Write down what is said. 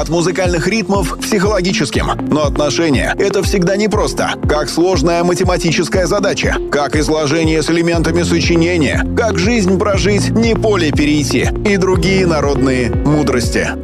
От музыкальных ритмов к психологическим. Но отношения — это всегда непросто. Как сложная математическая задача, как изложение с элементами сочинения, как жизнь прожить, не поле перейти и другие народные мудрости.